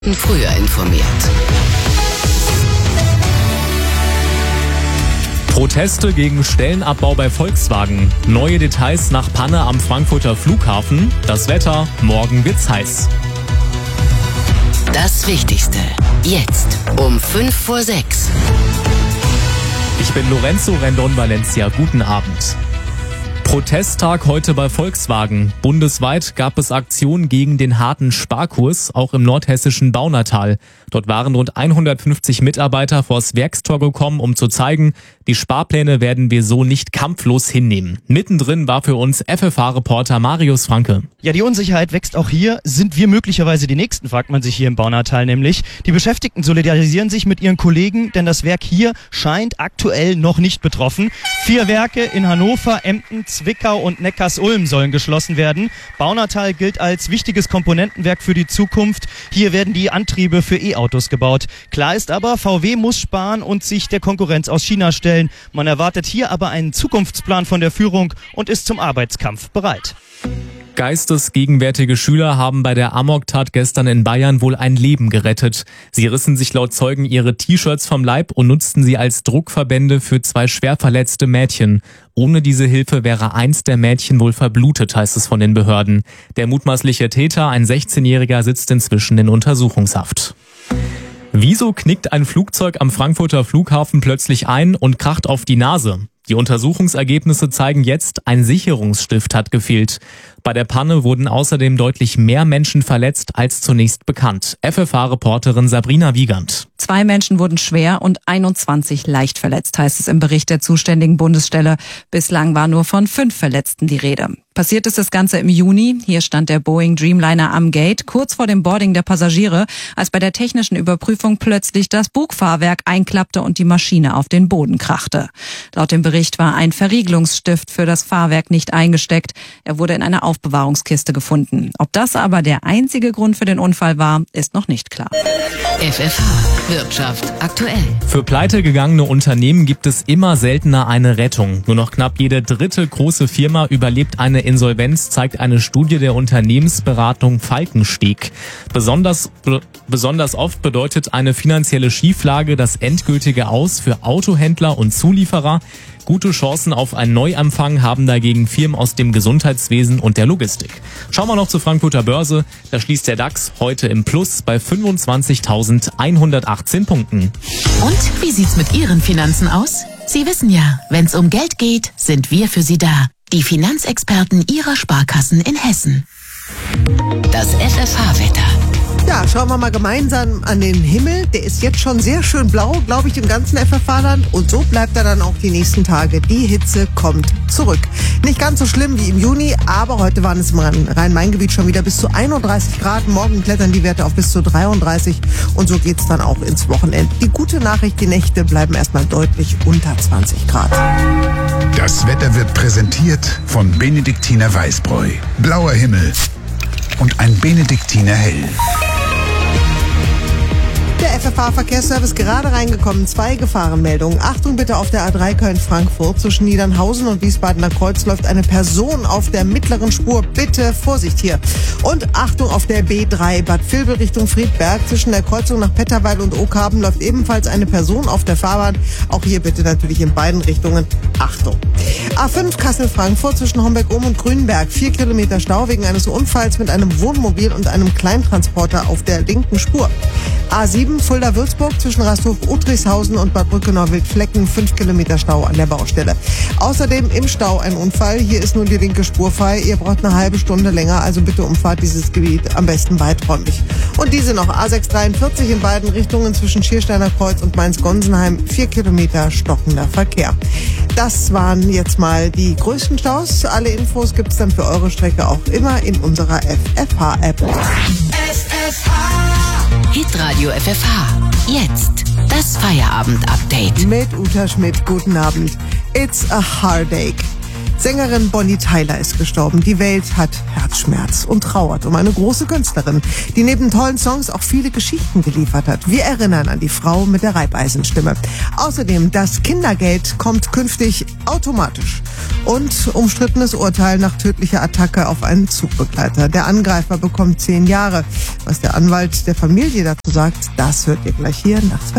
Früher informiert. Proteste gegen Stellenabbau bei Volkswagen. Neue Details nach Panne am Frankfurter Flughafen. Das Wetter, morgen wird's heiß. Das Wichtigste, jetzt um 5:06. Ich bin Lorenzo Rendon Valencia. Guten Abend. Protesttag heute bei Volkswagen. Bundesweit gab es Aktionen gegen den harten Sparkurs, auch im nordhessischen Baunatal. Dort waren rund 150 Mitarbeiter vors Werkstor gekommen, um zu zeigen, die Sparpläne werden wir so nicht kampflos hinnehmen. Mittendrin war für uns FFH-Reporter Marius Franke. Ja, die Unsicherheit wächst auch hier. Sind wir möglicherweise die Nächsten, fragt man sich hier im Baunatal nämlich. Die Beschäftigten solidarisieren sich mit ihren Kollegen, denn das Werk hier scheint aktuell noch nicht betroffen. 4 Werke in Hannover, Emden, Zwickau und Neckarsulm sollen geschlossen werden. Baunatal gilt als wichtiges Komponentenwerk für die Zukunft. Hier werden die Antriebe für E-Autos gebaut. Klar ist aber, VW muss sparen und sich der Konkurrenz aus China stellen. Man erwartet hier aber einen Zukunftsplan von der Führung und ist zum Arbeitskampf bereit. Geistesgegenwärtige Schüler haben bei der Amoktat gestern in Bayern wohl ein Leben gerettet. Sie rissen sich laut Zeugen ihre T-Shirts vom Leib und nutzten sie als Druckverbände für 2 schwer verletzte Mädchen. Ohne diese Hilfe wäre eins der Mädchen wohl verblutet, heißt es von den Behörden. Der mutmaßliche Täter, ein 16-Jähriger, sitzt inzwischen in Untersuchungshaft. Wieso knickt ein Flugzeug am Frankfurter Flughafen plötzlich ein und kracht auf die Nase? Die Untersuchungsergebnisse zeigen jetzt, ein Sicherungsstift hat gefehlt. Bei der Panne wurden außerdem deutlich mehr Menschen verletzt als zunächst bekannt. FFH-Reporterin Sabrina Wiegand. 2 Menschen wurden schwer und 21 leicht verletzt, heißt es im Bericht der zuständigen Bundesstelle. Bislang war nur von 5 Verletzten die Rede. Passiert ist das Ganze im Juni. Hier stand der Boeing Dreamliner am Gate, kurz vor dem Boarding der Passagiere, als bei der technischen Überprüfung plötzlich das Bugfahrwerk einklappte und die Maschine auf den Boden krachte. Laut dem Bericht war ein Verriegelungsstift für das Fahrwerk nicht eingesteckt. Er wurde in einer Aufbewahrungskiste gefunden. Ob das aber der einzige Grund für den Unfall war, ist noch nicht klar. FFH Wirtschaft aktuell. Für pleitegegangene Unternehmen gibt es immer seltener eine Rettung. Nur noch knapp jede 3. große Firma überlebt eine Insolvenz, zeigt eine Studie der Unternehmensberatung Falkensteg. Besonders oft bedeutet eine finanzielle Schieflage das endgültige Aus für Autohändler und Zulieferer. Gute Chancen auf einen Neuanfang haben dagegen Firmen aus dem Gesundheitswesen und der Logistik. Schauen wir noch zur Frankfurter Börse. Da schließt der DAX heute im Plus bei 25.118 Punkten. Und wie sieht's mit Ihren Finanzen aus? Sie wissen ja, wenn's um Geld geht, sind wir für Sie da. Die Finanzexperten Ihrer Sparkassen in Hessen. Das FFH-Wetter. Ja, schauen wir mal gemeinsam an den Himmel. Der ist jetzt schon sehr schön blau, glaube ich, im ganzen FFH-Land. Und so bleibt er dann auch die nächsten Tage. Die Hitze kommt zurück. Nicht ganz so schlimm wie im Juni, aber heute waren es im Rhein-Main-Gebiet schon wieder bis zu 31 Grad. Morgen klettern die Werte auf bis zu 33. Und so geht's dann auch ins Wochenende. Die gute Nachricht, die Nächte bleiben erstmal deutlich unter 20 Grad. Das Wetter wird präsentiert von Benediktiner Weißbräu. Blauer Himmel und ein Benediktiner Hell. Der FFH-Verkehrsservice gerade reingekommen. 2 Gefahrenmeldungen. Achtung bitte auf der A3 Köln-Frankfurt. Zwischen Niedernhausen und Wiesbadener Kreuz läuft eine Person auf der mittleren Spur. Bitte Vorsicht hier. Und Achtung auf der B3 Bad Vilbel Richtung Friedberg. Zwischen der Kreuzung nach Petterweil und Oakhaben läuft ebenfalls eine Person auf der Fahrbahn. Auch hier bitte natürlich in beiden Richtungen Achtung. A5 Kassel-Frankfurt zwischen Homberg-Ohm und Grünberg. 4 Kilometer Stau wegen eines Unfalls mit einem Wohnmobil und einem Kleintransporter auf der linken Spur. A7 Fulda-Würzburg zwischen Rasthof-Uttrichshausen und Bad Brückenau-Wildflecken. 5 Kilometer Stau an der Baustelle. Außerdem im Stau ein Unfall. Hier ist nur die linke Spur frei. Ihr braucht eine halbe Stunde länger, also bitte umfahrt dieses Gebiet am besten weiträumig. Und diese noch A643 in beiden Richtungen zwischen Schiersteiner Kreuz und Mainz-Gonsenheim. 4 Kilometer stockender Verkehr. Das waren jetzt mal die größten Staus. Alle Infos gibt's dann für eure Strecke auch immer in unserer FFH-App. Hitradio FFH. Jetzt das Feierabend-Update. Mit Uta Schmidt. Guten Abend. It's a heartache. Sängerin Bonnie Tyler ist gestorben. Die Welt hat Herzschmerz und trauert um eine große Künstlerin, die neben tollen Songs auch viele Geschichten geliefert hat. Wir erinnern an die Frau mit der Reibeisenstimme. Außerdem, das Kindergeld kommt künftig automatisch. Und umstrittenes Urteil nach tödlicher Attacke auf einen Zugbegleiter. Der Angreifer bekommt 10 Jahre. Was der Anwalt der Familie dazu sagt, das hört ihr gleich hier nach 2.